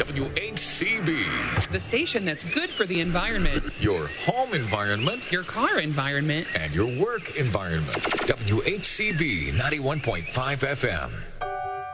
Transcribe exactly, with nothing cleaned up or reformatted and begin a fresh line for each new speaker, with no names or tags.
W H C B.
The station that's good for the environment,
Your home environment,
your car environment,
and your work environment. W H C B ninety-one point five F M.